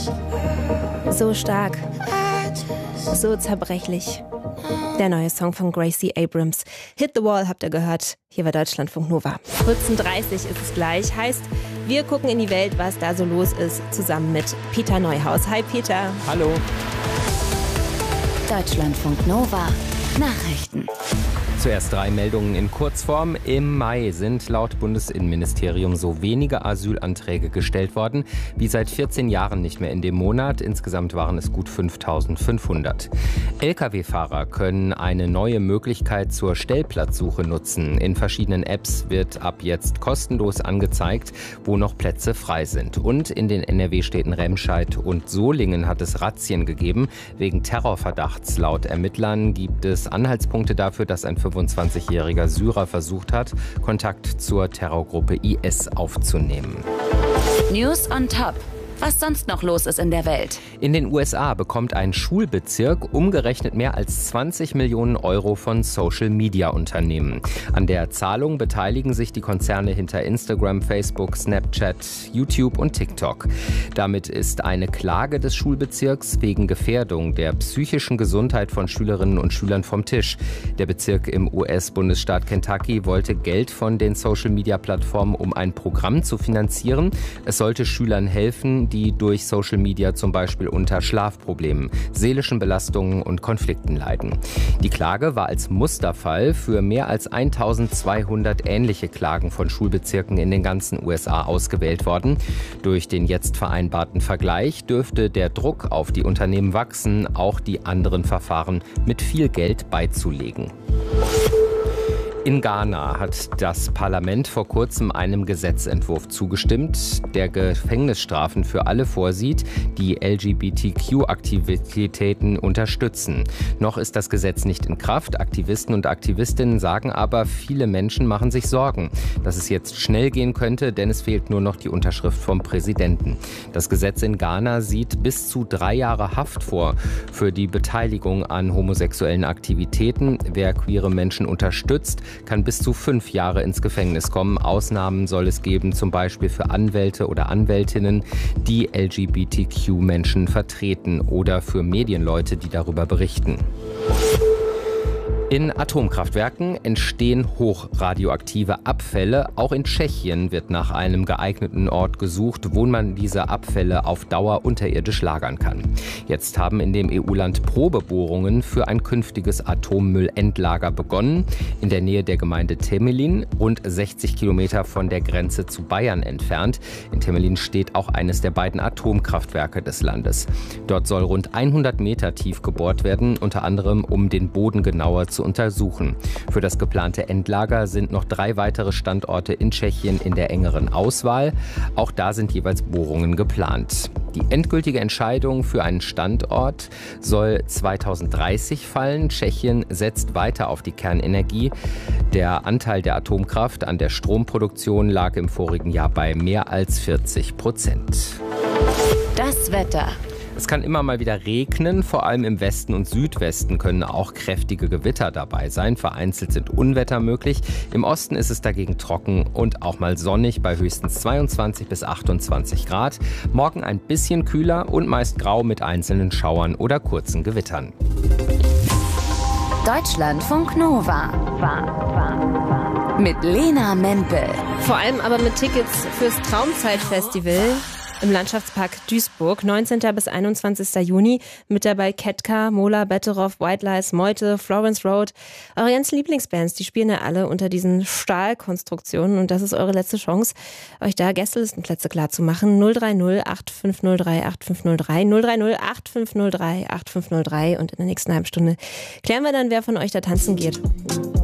So stark, so zerbrechlich. Der neue Song von Gracie Abrams. Hit the Wall habt ihr gehört. Hier war Deutschlandfunk Nova. 14:30 ist es gleich. Heißt, wir gucken in die Welt, was da so los ist, zusammen mit Peter Neuhaus. Hi Peter. Hallo. Deutschlandfunk Nova. Nachrichten. Zuerst 3 Meldungen in Kurzform. Im Mai sind laut Bundesinnenministerium so wenige Asylanträge gestellt worden wie seit 14 Jahren nicht mehr in dem Monat. Insgesamt waren es gut 5.500. Lkw-Fahrer können eine neue Möglichkeit zur Stellplatzsuche nutzen. In verschiedenen Apps wird ab jetzt kostenlos angezeigt, wo noch Plätze frei sind. Und in den NRW-Städten Remscheid und Solingen hat es Razzien gegeben. Wegen Terrorverdachts. Laut Ermittlern gibt es Anhaltspunkte dafür, dass ein 25-jähriger Syrer versucht hat, Kontakt zur Terrorgruppe IS aufzunehmen. News on Top. Was sonst noch los ist in der Welt. In den USA bekommt ein Schulbezirk umgerechnet mehr als 20 Millionen Euro von Social-Media-Unternehmen. An der Zahlung beteiligen sich die Konzerne hinter Instagram, Facebook, Snapchat, YouTube und TikTok. Damit ist eine Klage des Schulbezirks wegen Gefährdung der psychischen Gesundheit von Schülerinnen und Schülern vom Tisch. Der Bezirk im US-Bundesstaat Kentucky wollte Geld von den Social-Media-Plattformen, um ein Programm zu finanzieren. Es sollte Schülern helfen, die durch Social Media zum Beispiel unter Schlafproblemen, seelischen Belastungen und Konflikten leiden. Die Klage war als Musterfall für mehr als 1200 ähnliche Klagen von Schulbezirken in den ganzen USA ausgewählt worden. Durch den jetzt vereinbarten Vergleich dürfte der Druck auf die Unternehmen wachsen, auch die anderen Verfahren mit viel Geld beizulegen. In Ghana hat das Parlament vor kurzem einem Gesetzentwurf zugestimmt, der Gefängnisstrafen für alle vorsieht, die LGBTQ-Aktivitäten unterstützen. Noch ist das Gesetz nicht in Kraft. Aktivisten und Aktivistinnen sagen aber, viele Menschen machen sich Sorgen, dass es jetzt schnell gehen könnte, denn es fehlt nur noch die Unterschrift vom Präsidenten. Das Gesetz in Ghana sieht bis zu 3 Jahre Haft vor für die Beteiligung an homosexuellen Aktivitäten. Wer queere Menschen unterstützt, kann bis zu 5 Jahre ins Gefängnis kommen. Ausnahmen soll es geben, zum Beispiel für Anwälte oder Anwältinnen, die LGBTQ-Menschen vertreten oder für Medienleute, die darüber berichten. In Atomkraftwerken entstehen hochradioaktive Abfälle. Auch in Tschechien wird nach einem geeigneten Ort gesucht, wo man diese Abfälle auf Dauer unterirdisch lagern kann. Jetzt haben in dem EU-Land Probebohrungen für ein künftiges Atommüllendlager begonnen. In der Nähe der Gemeinde Temelin, rund 60 Kilometer von der Grenze zu Bayern entfernt. In Temelin steht auch eines der beiden Atomkraftwerke des Landes. Dort soll rund 100 Meter tief gebohrt werden, unter anderem um den Boden genauer zu untersuchen. Für das geplante Endlager sind noch 3 weitere Standorte in Tschechien in der engeren Auswahl. Auch da sind jeweils Bohrungen geplant. Die endgültige Entscheidung für einen Standort soll 2030 fallen. Tschechien setzt weiter auf die Kernenergie. Der Anteil der Atomkraft an der Stromproduktion lag im vorigen Jahr bei mehr als 40%. Das Wetter. Es kann immer mal wieder regnen, vor allem im Westen und Südwesten können auch kräftige Gewitter dabei sein. Vereinzelt sind Unwetter möglich. Im Osten ist es dagegen trocken und auch mal sonnig bei höchstens 22 bis 28 Grad. Morgen ein bisschen kühler und meist grau mit einzelnen Schauern oder kurzen Gewittern. Deutschlandfunk Nova. Mit Lena Mempel. Vor allem aber mit Tickets fürs Traumzeitfestival im Landschaftspark Duisburg, 19. bis 21. Juni. Mit dabei Ketka, Mola, Betteroff, White Lies, Meute, Florence Road. Eure ganzen Lieblingsbands, die spielen ja alle unter diesen Stahlkonstruktionen. Und das ist eure letzte Chance, euch da Gästelistenplätze klar zu machen. 030 8503 8503, 030 8503 8503. Und in der nächsten halben Stunde klären wir dann, wer von euch da tanzen geht.